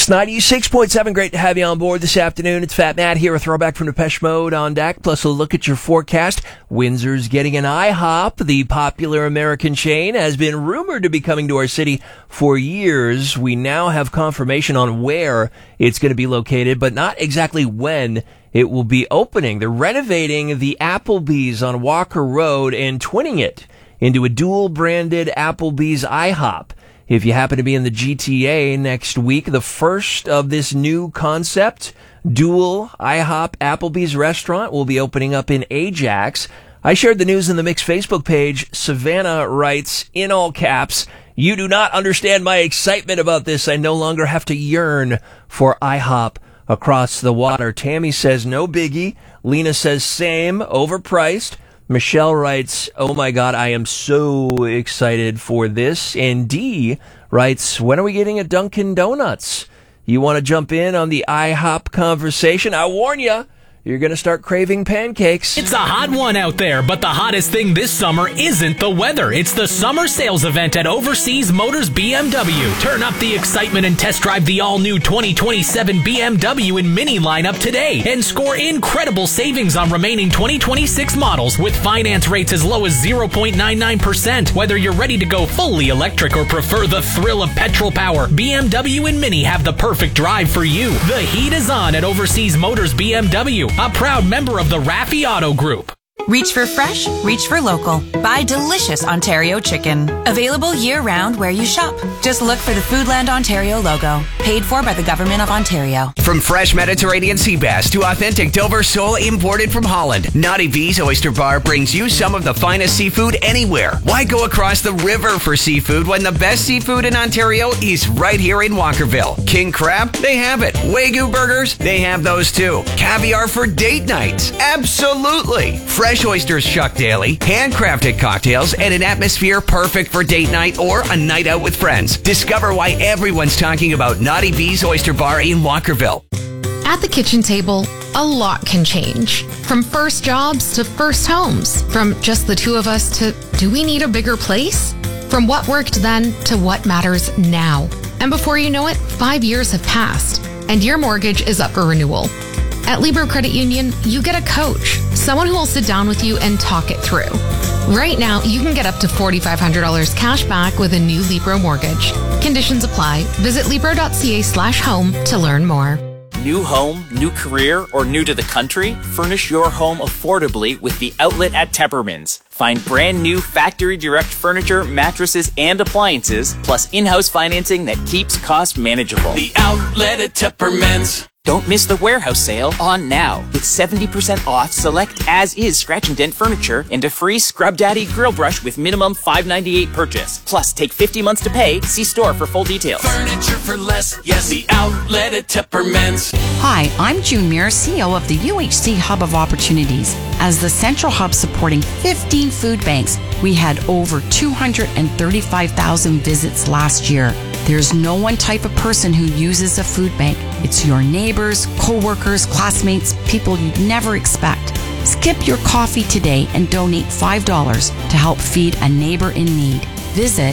It's 96.7. Great to have you on board this afternoon. It's Fat Matt here, a throwback from Depeche Mode on deck, plus a look at your forecast. Windsor's getting an IHOP. The popular American chain has been rumored to be coming to our city for years. We now have confirmation on where it's going to be located, but not exactly when it will be opening. They're renovating the Applebee's on Walker Road and twinning it into a dual-branded Applebee's IHOP. If you happen to be in the GTA next week, the first of this new concept, dual IHOP Applebee's restaurant, will be opening up in Ajax. I shared the news in the Mix Facebook page. Savannah writes, in all caps, "You do not understand my excitement about this. I no longer have to yearn for IHOP across the water." Tammy says, no biggie. Lena says, same, overpriced. Michelle writes, oh my God, I am so excited for this. And Dee writes, when are we getting a Dunkin' Donuts? You want to jump in on the IHOP conversation? I warn you, you're going to start craving pancakes. It's a hot one out there, but the hottest thing this summer isn't the weather. It's the summer sales event at Overseas Motors BMW. Turn up the excitement and test drive the all-new 2027 BMW and Mini lineup today and score incredible savings on remaining 2026 models with finance rates as low as 0.99%. Whether you're ready to go fully electric or prefer the thrill of petrol power, BMW and Mini have the perfect drive for you. The heat is on at Overseas Motors BMW, a proud member of the Raffi Auto Group. Reach for fresh, reach for local. Buy delicious Ontario chicken. Available year-round where you shop. Just look for the Foodland Ontario logo. Paid for by the Government of Ontario. From fresh Mediterranean sea bass to authentic Dover sole imported from Holland, Naughty V's Oyster Bar brings you some of the finest seafood anywhere. Why go across the river for seafood when the best seafood in Ontario is right here in Walkerville? King crab? They have it. Wagyu burgers? They have those too. Caviar for date nights? Absolutely. Fresh oysters shucked daily, handcrafted cocktails, and an atmosphere perfect for date night or a night out with friends. Discover why everyone's talking about Naughty V's Oyster Bar in Walkerville. At the kitchen table, a lot can change. From first jobs to first homes. From just the two of us to, do we need a bigger place? From what worked then to what matters now. And before you know it, 5 years have passed, and your mortgage is up for renewal. At Libro Credit Union, you get a coach, someone who will sit down with you and talk it through. Right now, you can get up to $4,500 cash back with a new Libro mortgage. Conditions apply. Visit Libro.ca/home to learn more. New home, new career, or new to the country? Furnish your home affordably with The Outlet at Tepperman's. Find brand new factory direct furniture, mattresses, and appliances, plus in-house financing that keeps costs manageable. The Outlet at Tepperman's. Don't miss the warehouse sale on now with 70% off select as-is scratch and dent furniture and a free Scrub Daddy grill brush with minimum $5.98 purchase. Plus, take 50 months to pay. See store for full details. Furniture for less. Yes, The Outlet at Tepperman's. Hi, I'm June Muir, CEO of the UHC Hub of Opportunities. As the central hub supporting 15 food banks, we had over 235,000 visits last year. There's no one type of person who uses a food bank. It's your neighbors, co-workers, classmates, people you'd never expect. Skip your coffee today and donate $5 to help feed a neighbor in need. Visit